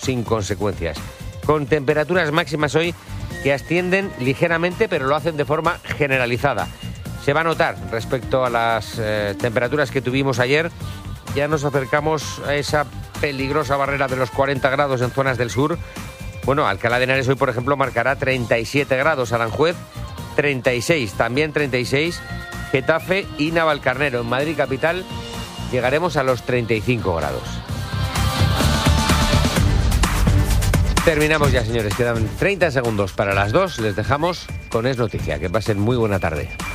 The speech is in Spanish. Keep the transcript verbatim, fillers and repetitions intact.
sin consecuencias. Con temperaturas máximas hoy que ascienden ligeramente, pero lo hacen de forma generalizada. Se va a notar respecto a las eh, temperaturas que tuvimos ayer. Ya nos acercamos a esa peligrosa barrera de los cuarenta grados en zonas del sur. Bueno, Alcalá de Henares hoy, por ejemplo, marcará treinta y siete grados, Aranjuez treinta y seis, también treinta y seis, Getafe y Navalcarnero. En Madrid capital llegaremos a los treinta y cinco grados. Terminamos ya, señores. Quedan treinta segundos para las dos. Les dejamos con Es Noticia. Que pasen muy buena tarde.